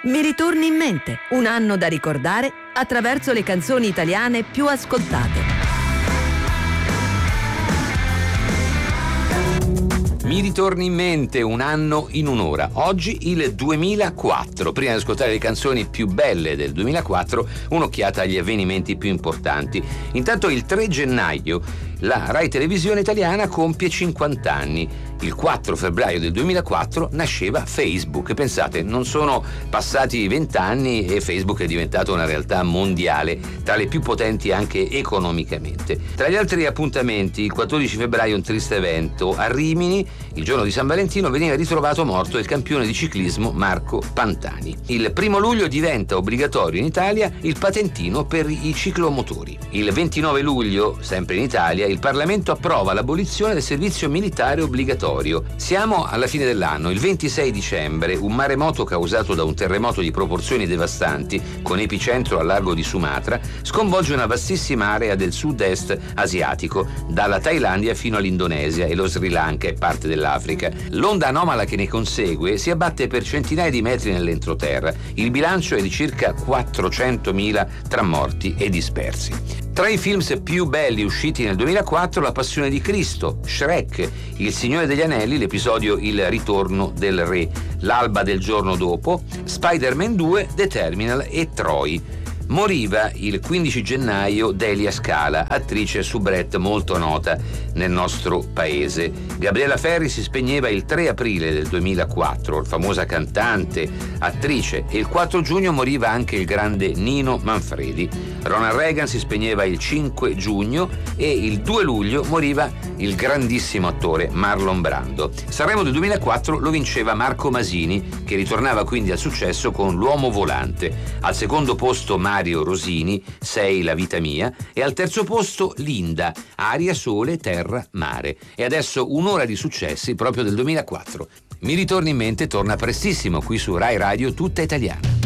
Mi ritorni in mente, un anno da ricordare attraverso le canzoni italiane più ascoltate. Mi ritorni in mente un anno in un'ora. Oggi il 2004. Prima di ascoltare le canzoni più belle del 2004, un'occhiata agli avvenimenti più importanti. Intanto il 3 gennaio la Rai Televisione Italiana compie 50 anni. Il 4 febbraio del 2004 nasceva Facebook. Pensate, non sono passati 20 anni e Facebook è diventato una realtà mondiale, tra le più potenti anche economicamente. Tra gli altri appuntamenti, il 14 febbraio un triste evento. A Rimini, il giorno di San Valentino, veniva ritrovato morto il campione di ciclismo Marco Pantani. Il 1 luglio diventa obbligatorio in Italia il patentino per i ciclomotori. Il 29 luglio, sempre in Italia, il Parlamento approva l'abolizione del servizio militare obbligatorio. Siamo alla fine dell'anno. Il 26 dicembre un maremoto causato da un terremoto di proporzioni devastanti, con epicentro al largo di Sumatra, sconvolge una vastissima area del sud-est asiatico, dalla Thailandia fino all'Indonesia e lo Sri Lanka e parte dell'Africa. L'onda anomala che ne consegue si abbatte per centinaia di metri nell'entroterra. Il bilancio è di circa 400.000 tra morti e dispersi. Tra i films più belli usciti nel 2004, La Passione di Cristo, Shrek, Il Signore degli Anelli, l'episodio Il Ritorno del Re, L'alba del giorno dopo, Spider-Man 2, The Terminal e Troy. Moriva il 15 gennaio Delia Scala, attrice soubrette molto nota nel nostro paese. Gabriella Ferri si spegneva il 3 aprile del 2004, famosa cantante, attrice, e il 4 giugno moriva anche il grande Nino Manfredi. Ronald Reagan si spegneva il 5 giugno e il 2 luglio moriva il grandissimo attore Marlon Brando. Sanremo del 2004 lo vinceva Marco Masini, che ritornava quindi al successo con L'uomo volante. Al secondo posto Mario Rosini, Sei la vita mia, e al terzo posto Linda, Aria, sole, terra, mare. E adesso un'ora di successi proprio del 2004. Mi ritorni in mente torna prestissimo qui su Rai Radio Tutta Italiana.